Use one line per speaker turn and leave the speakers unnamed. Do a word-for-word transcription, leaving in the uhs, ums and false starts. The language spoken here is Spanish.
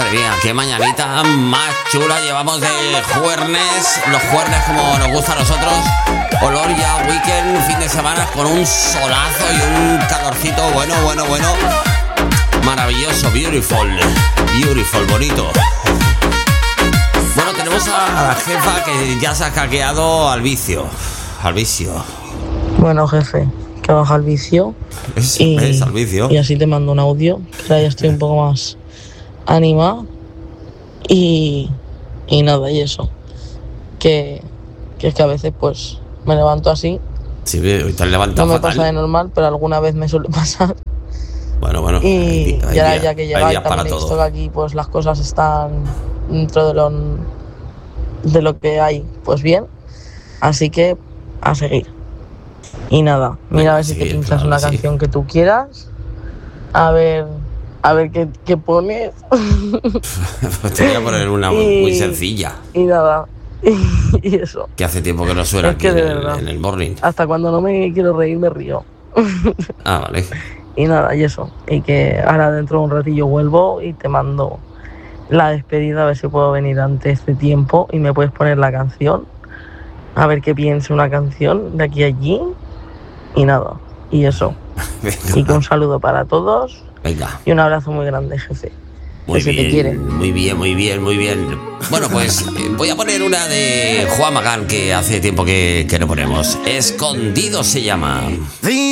Madre mía, qué mañanita más chula llevamos de jueves. Los jueves como nos gusta a nosotros. Olor ya, weekend, fin de semana con un solazo y un calorcito bueno, bueno, bueno. Maravilloso, beautiful, beautiful, bonito. Bueno, tenemos a la jefa que ya se ha hackeado al vicio. Al vicio.
Bueno, jefe, que baja al vicio.
Es,
y,
es al vicio.
Y así te mando un audio, que ahora ya estoy un poco más animada. Y, y nada, y eso. Que, que es que a veces pues me levanto así.
Sí, ahorita te levantas
No me
fatal.
pasa de normal, pero alguna vez me suele pasar.
Bueno, bueno.
Y,
hay, hay
y ahora
días,
ya que
hay
llega,
días para
también he visto
todo.
que aquí pues las cosas están dentro de lo, de lo que hay, pues bien. Así que a seguir. Y nada, mira a ver si te pinchas
claro
una
que sí.
canción que tú quieras. A ver, a ver qué, qué pones.
Pues te voy a poner una muy,
y,
muy sencilla.
Y nada, y, y eso.
Que hace tiempo que no suena
Es
aquí
que
en
de
el,
verdad,
en el morning.
hasta cuando no me quiero reír me río.
Ah, vale.
Y nada, y eso. Y que ahora dentro de un ratillo vuelvo y te mando la despedida, a ver si puedo venir antes de tiempo y me puedes poner la canción. A ver qué piense una canción de aquí a allí. Y nada, y eso. Y que un saludo para todos.
Venga.
Y un abrazo muy grande, jefe.
Muy
que se
bien,
te quiere.
muy bien, muy bien, muy bien. Bueno, pues eh, voy a poner una de Juan Magán que hace tiempo que, que no ponemos. Escondido se llama.